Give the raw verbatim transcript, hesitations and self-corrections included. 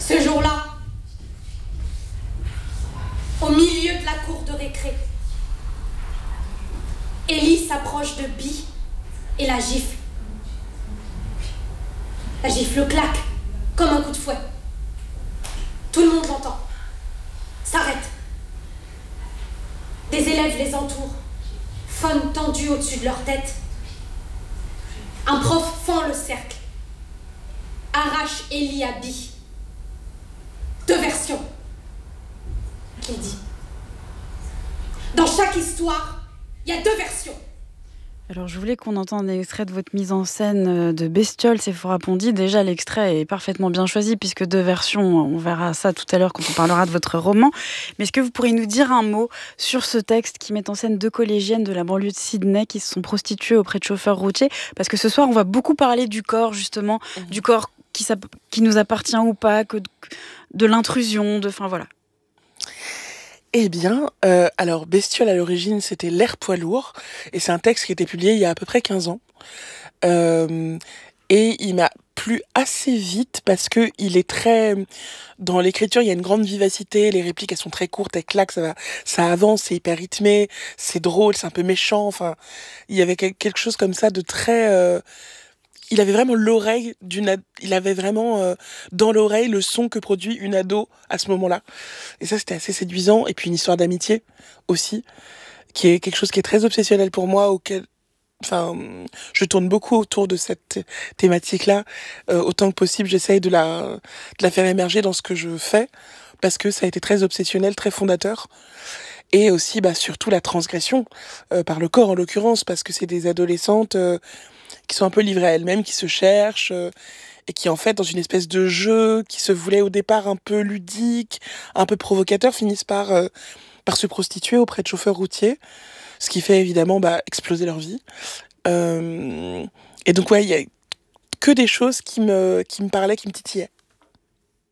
Ce jour-là, au milieu de la cour de récré, Ellie s'approche de Bee et la gifle. La gifle claque, comme un coup de fouet. Tout le monde l'entend. S'arrête. Des élèves les entourent, faune tendue au-dessus de leur tête. Un prof fend le cercle, arrache Ellie à Bee. Deux versions, qu'il dit. Dans chaque histoire, il y a deux versions. Alors, je voulais qu'on entende un extrait de votre mise en scène de Bestiole, Sephora Pondy. Déjà, l'extrait est parfaitement bien choisi, puisque deux versions, on verra ça tout à l'heure quand on parlera de votre roman. Mais est-ce que vous pourriez nous dire un mot sur ce texte qui met en scène deux collégiennes de la banlieue de Sydney qui se sont prostituées auprès de chauffeurs routiers? Parce que ce soir, on va beaucoup parler du corps, justement, mmh. du corps qui, qui nous appartient ou pas, que de, de l'intrusion, de... Enfin, voilà. Eh bien, euh, alors Bestiole à l'origine c'était L'air poids lourd et c'est un texte qui a été publié il y a à peu près quinze ans euh, et il m'a plu assez vite parce que il est très dans l'écriture, il y a une grande vivacité, les répliques elles sont très courtes, elles claquent, ça va, ça avance, c'est hyper rythmé, c'est drôle, c'est un peu méchant, enfin il y avait quelque chose comme ça de très euh, il avait vraiment l'oreille d'une ad... il avait vraiment euh, dans l'oreille le son que produit une ado à ce moment-là. Et ça c'était assez séduisant. Et puis une histoire d'amitié aussi, qui est quelque chose qui est très obsessionnel pour moi, auquel enfin je tourne beaucoup autour de cette thématique-là. Euh, autant que possible, j'essaye de la de la faire émerger dans ce que je fais parce que ça a été très obsessionnel, très fondateur. Et aussi bah surtout la transgression euh, par le corps en l'occurrence, parce que c'est des adolescentes euh, qui sont un peu livrées à elles-mêmes, qui se cherchent, euh, et qui en fait, dans une espèce de jeu qui se voulait au départ un peu ludique, un peu provocateur, finissent par, euh, par se prostituer auprès de chauffeurs routiers, ce qui fait évidemment bah, exploser leur vie. Euh, et donc ouais, il y a que des choses qui me, qui me parlaient, qui me titillaient.